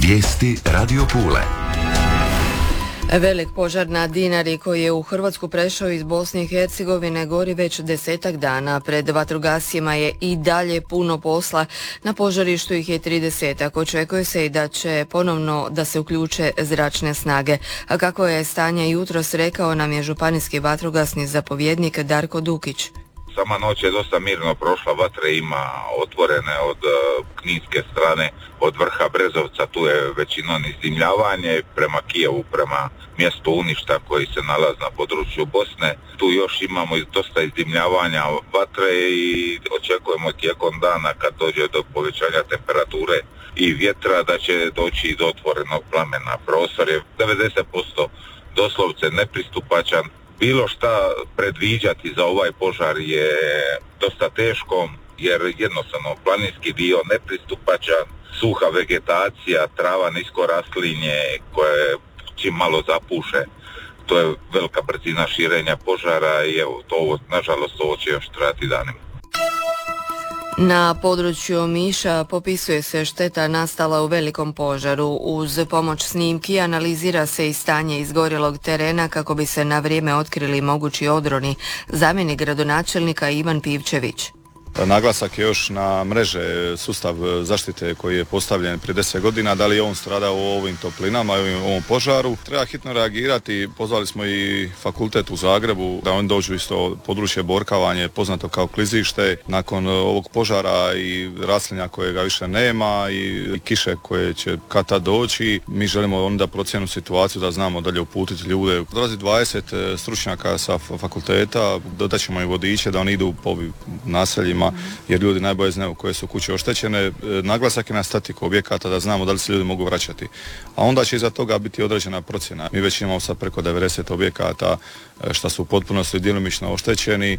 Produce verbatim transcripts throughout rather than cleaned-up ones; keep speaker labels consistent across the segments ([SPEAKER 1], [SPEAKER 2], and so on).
[SPEAKER 1] Vijesti Radio Pule.
[SPEAKER 2] Velik požar na Dinari koji je u Hrvatsku prešao iz Bosne i Hercegovine gori već desetak dana. Pred vatrogascima je i dalje puno posla. Na požarištu ih je tridesetak. Očekuje se i da će ponovno da se uključe zračne snage. A kako je stanje jutros, rekao nam je županijski vatrogasni zapovjednik Darko Dukić.
[SPEAKER 3] Sama noć je dosta mirno prošla, vatre ima otvorene od uh, kninske strane, od vrha Brezovca, tu je većinom izdimljavanje prema Kijevu, prema mjestu Uništa koji se nalazi na području Bosne. Tu još imamo dosta izdimljavanja vatre i očekujemo tijekom dana kad dođe do povećanja temperature i vjetra da će doći do otvorenog plamena. Prostor je devedeset posto doslovce nepristupačan. Bilo šta predviđati za ovaj požar je dosta teško, jer jednostavno planinski dio nepristupačan, suha vegetacija, trava nisko raslinje koje čim malo zapuše, to je velika brzina širenja požara i evo, to nažalost ovo će još trajati danima.
[SPEAKER 2] Na području Omiša popisuje se šteta nastala u velikom požaru. Uz pomoć snimki analizira se i stanje izgorjelog terena kako bi se na vrijeme otkrili mogući odroni. Zamjenik gradonačelnika Ivan Pivčević.
[SPEAKER 4] Naglasak je još na mreže, sustav zaštite koji je postavljen prije deset godina, da li je on stradao u ovim toplinama i u ovom požaru. Treba hitno reagirati, pozvali smo i fakultet u Zagrebu da oni dođu isto područje Borkavanje, poznato kao klizište. Nakon ovog požara i raslinja kojega više nema i kiše koje će kad tad doći, mi želimo onda procjenu situaciju da znamo dalje uputiti ljude. Dolazi dvadeset stručnjaka sa fakulteta, dodat ćemo i vodiče da oni idu po naseljima, jer ljudi najbolje znaju koje su kuće oštećene. Naglasak je na statiku objekata da znamo da li se ljudi mogu vraćati. A onda će iza toga biti određena procjena. Mi već imamo sad preko devedeset objekata što su u potpunosti djelomično oštećeni.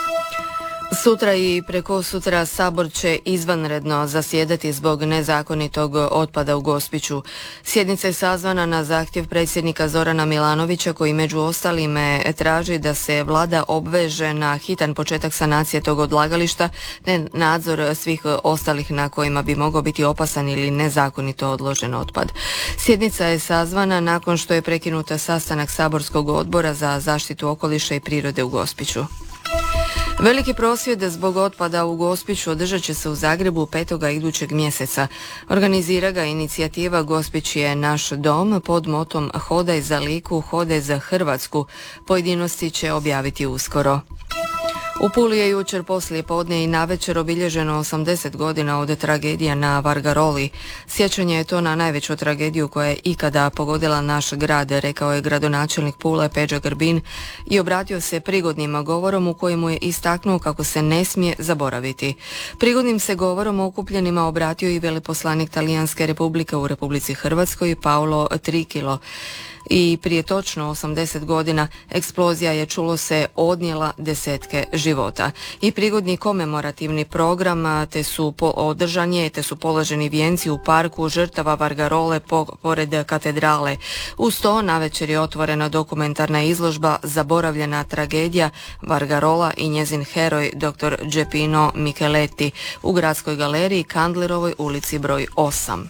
[SPEAKER 2] Sutra i preko sutra Sabor će izvanredno zasjedati zbog nezakonitog otpada u Gospiću. Sjednica je sazvana na zahtjev predsjednika Zorana Milanovića koji među ostalime traži da se vlada obveže na hitan početak sanacije tog odlagališta te nadzor svih ostalih na kojima bi mogao biti opasan ili nezakonito odložen otpad. Sjednica je sazvana nakon što je prekinuta sastanak saborskog odbora za zaštitu okoliša i prirode u Gospiću. Veliki prosvjed zbog otpada u Gospiću održat će se u Zagrebu petoga idućeg mjeseca. Organizira ga inicijativa Gospić je naš dom pod motom Hodaj za Liku, hodaj za Hrvatsku. Pojedinosti će objaviti uskoro. U Puli je jučer poslije podne i navečer obilježeno osamdeset godina od tragedija na Vargaroli. Sjećanje je to na najveću tragediju koja je ikada pogodila naš grad, rekao je gradonačelnik Pule Peđa Grbin i obratio se prigodnim govorom u kojemu je istaknuo kako se ne smije zaboraviti. Prigodnim se govorom okupljenima obratio i veleposlanik Talijanske republike u Republici Hrvatskoj Paolo Trikilo. I prije točno osamdeset godina eksplozija je, čulo se, odnijela desetke života. I prigodni komemorativni program te su po, održan je, te su položeni vijenci u parku žrtava Vargarole po, pored katedrale. Uz to navečer je otvorena dokumentarna izložba Zaboravljena tragedija Vargarola i njezin heroj dr. Geppino Micheletti u Gradskoj galeriji Kandlerovoj ulici broj osam.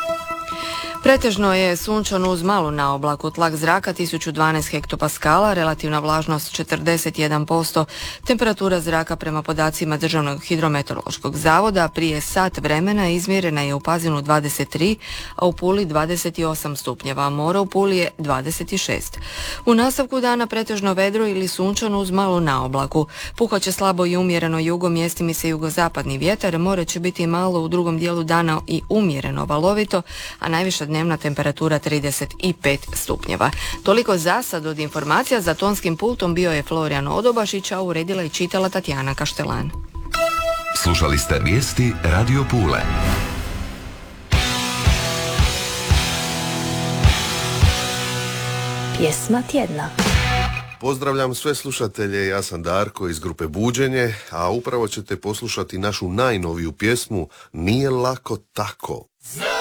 [SPEAKER 2] Pretežno je sunčano uz malu naoblaku, tlak zraka tisuću dvanaest hektopaskala, relativna vlažnost četrdeset jedan posto, temperatura zraka prema podacima Državnog hidrometeorološkog zavoda prije sat vremena izmjerena je u Pazinu dvadeset tri, a u Puli dvadeset osam stupnjeva, a more u Puli je dvadeset šest. U nastavku dana pretežno vedro ili sunčano uz malu naoblaku. Puhat će slabo i umjereno jugom, mjestimi se jugozapadni vjetar, more će biti malo u drugom dijelu dana i umjereno valovito, a najviša dnevna temperatura trideset pet stupnjeva. Toliko za sad od informacija. Za tonskim pultom bio je Florijan Odobašić, a uredila i čitala Tatjana Kaštelan.
[SPEAKER 1] Slušali ste vijesti Radio Pule.
[SPEAKER 5] Pjesma tjedna.
[SPEAKER 6] Pozdravljam sve slušatelje, ja sam Darko iz grupe Buđenje, a upravo ćete poslušati našu najnoviju pjesmu Nije lako tako.